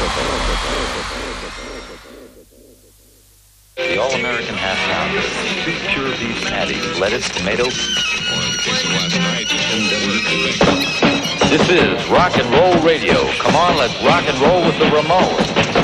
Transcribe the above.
The All-American Half Pounder. 2 pure beef patties, lettuce, tomato. This is Rock and Roll Radio. Come on, let's rock and roll with the Ramones.